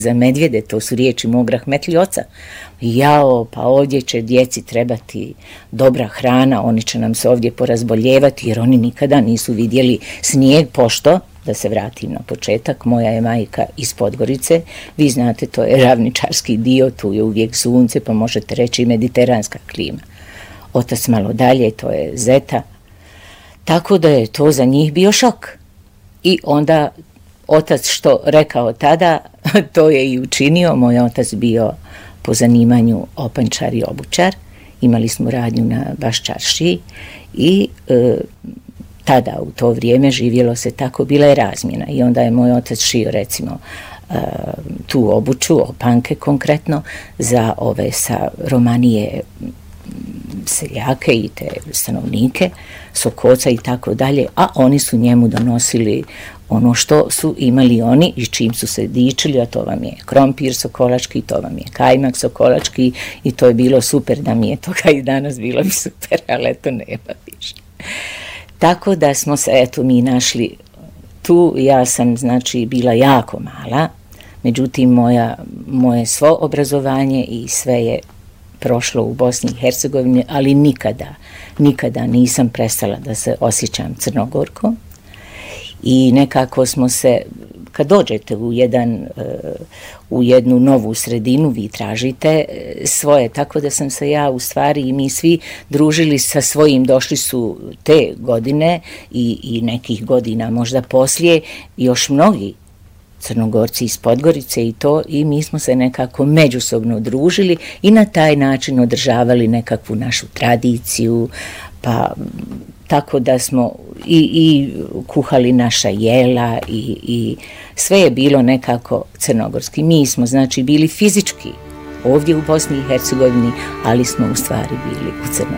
Za medvjede, to su riječi mog rahmetli oca. Jao, pa ovdje će djeci trebati dobra hrana, oni će nam se ovdje porazboljevati jer oni nikada nisu vidjeli snijeg, pošto, da se vratim na početak, moja je majka iz Podgorice, vi znate, to je ravničarski dio, tu je uvijek sunce, pa možete reći i mediteranska klima. Otac malo dalje, to je Zeta, tako da je to za njih bio šok. I onda otac što rekao tada, to je i učinio. Moj otac bio po zanimanju opančar i obućar. Imali smo radnju na Baščaršiji i tada u to vrijeme živjelo se tako, bila je razmjena. I onda je moj otac šio recimo tu obuću, opanke konkretno, za ove sa Romanije seljake i te stanovnike, Sokoca i tako dalje, a oni su njemu donosili ono što su imali oni i s čim su se dičili, a to vam je krompir sokolački, to vam je kajmak sokolački i to je bilo super, da mi je toga i danas bilo mi super, ali eto nema više. Tako da smo se, eto, mi našli tu, ja sam znači bila jako mala, međutim moje svo obrazovanje i sve je prošlo u Bosni i Hercegovini, ali nikada nisam prestala da se osjećam Crnogorkom i nekako smo se, kad dođete u jednu novu sredinu, vi tražite svoje, tako da sam se ja u stvari i mi svi družili sa svojim, došli su te godine i nekih godina možda poslije, još mnogi Crnogorci iz Podgorice i to, i mi smo se nekako međusobno družili i na taj način održavali nekakvu našu tradiciju, pa tako da smo i kuhali naša jela i sve je bilo nekako crnogorski. Mi smo znači bili fizički ovdje u Bosni i Hercegovini, ali smo u stvari bili u Crnoj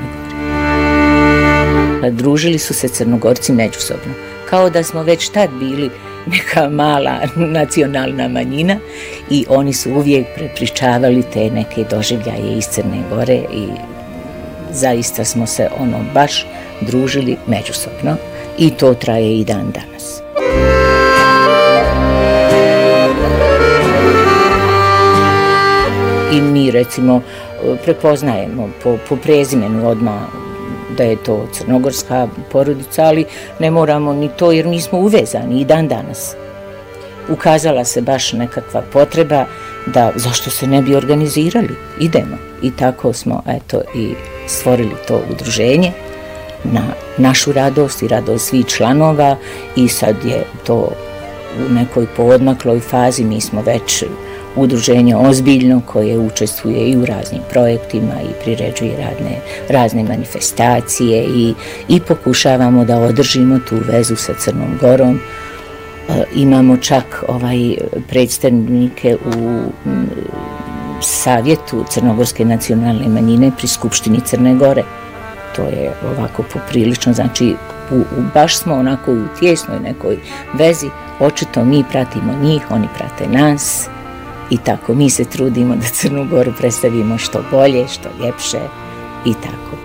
Gori. Družili su se Crnogorci međusobno, kao da smo već tad bili neka mala nacionalna manjina i oni su uvijek prepričavali te neke doživljaje iz Crne Gore i zaista smo se baš družili međusobno i to traje i dan danas. I mi recimo prepoznajemo po prezimenu odmah da je to crnogorska porodica, ali ne moramo ni to jer mi smo uvezani i dan danas. Ukazala se baš nekakva potreba da zašto se ne bi organizirali, idemo. I tako smo eto i stvorili to udruženje na našu radost i radost svih članova i sad je to u nekoj poodmakloj fazi, mi smo već udruženje ozbiljno koje učestvuje i u raznim projektima i priređuje razne manifestacije i pokušavamo da održimo tu vezu sa Crnom Gorom. Imamo čak predstavnike u savjetu Crnogorske nacionalne manjine pri Skupštini Crne Gore. To je ovako poprilično, znači baš smo onako u tijesnoj nekoj vezi, očito mi pratimo njih, oni prate nas i tako mi se trudimo da Crnu Goru predstavimo što bolje, što ljepše i tako.